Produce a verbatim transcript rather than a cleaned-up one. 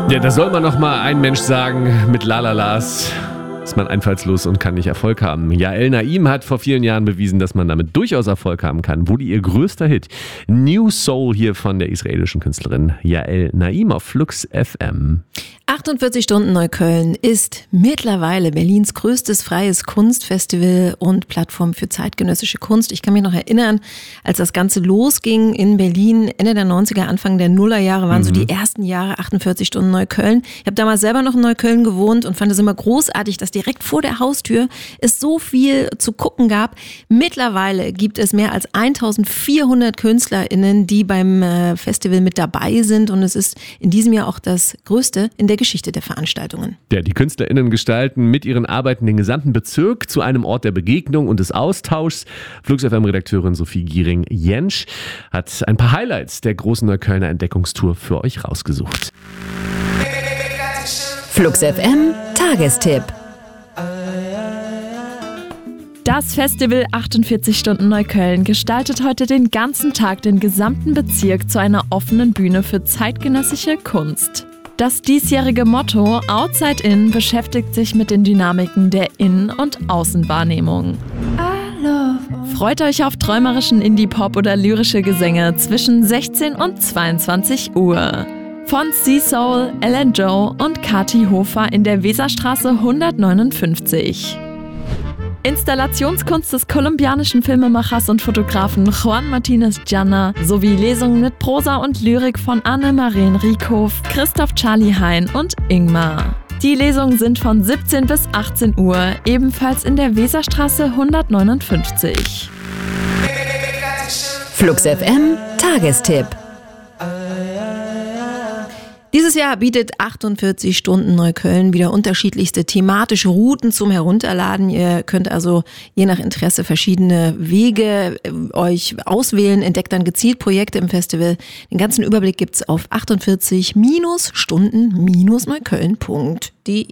Ja, da soll man noch mal ein Mensch sagen, mit Lalalas ist man einfallslos und kann nicht Erfolg haben. Yael Naim hat vor vielen Jahren bewiesen, dass man damit durchaus Erfolg haben kann. Wurde ihr größter Hit. New Soul hier von der israelischen Künstlerin Yael Naim auf Flux F M. achtundvierzig Stunden Neukölln ist mittlerweile Berlins größtes freies Kunstfestival und Plattform für zeitgenössische Kunst. Ich kann mich noch erinnern, als das Ganze losging in Berlin, Ende der neunziger, Anfang der Nullerjahre, waren mhm. so die ersten Jahre achtundvierzig Stunden Neukölln. Ich habe damals selber noch in Neukölln gewohnt und fand es immer großartig, dass direkt vor der Haustür es so viel zu gucken gab. Mittlerweile gibt es mehr als eintausendvierhundert KünstlerInnen, die beim Festival mit dabei sind, und es ist in diesem Jahr auch das größte in der Geschichte der Veranstaltungen. Ja, die KünstlerInnen gestalten mit ihren Arbeiten den gesamten Bezirk zu einem Ort der Begegnung und des Austauschs. Flux F M-Redakteurin Sophie Giering-Jentsch hat ein paar Highlights der großen Neuköllner Entdeckungstour für euch rausgesucht. Flux F M Tagestipp. Das Festival achtundvierzig Stunden Neukölln gestaltet heute den ganzen Tag den gesamten Bezirk zu einer offenen Bühne für zeitgenössische Kunst. Das diesjährige Motto Outside In beschäftigt sich mit den Dynamiken der Innen- und Außenwahrnehmung. Freut euch auf träumerischen Indie-Pop oder lyrische Gesänge zwischen sechzehn und zweiundzwanzig Uhr. Von Seasoul, Ellen Joe und Kati Hofer in der Weserstraße hundertneunundfünfzig. Installationskunst des kolumbianischen Filmemachers und Fotografen Juan Martinez Janna sowie Lesungen mit Prosa und Lyrik von Anne-Marien Riekhoff, Christoph Charlie Hein und Ingmar. Die Lesungen sind von siebzehn bis achtzehn Uhr, ebenfalls in der Weserstraße hundertneunundfünfzig. Flux F M Tagestipp. Dieses Jahr bietet achtundvierzig Stunden Neukölln wieder unterschiedlichste thematische Routen zum Herunterladen. Ihr könnt also je nach Interesse verschiedene Wege euch auswählen, entdeckt dann gezielt Projekte im Festival. Den ganzen Überblick gibt's auf achtundvierzig Stunden Neukölln punkt de.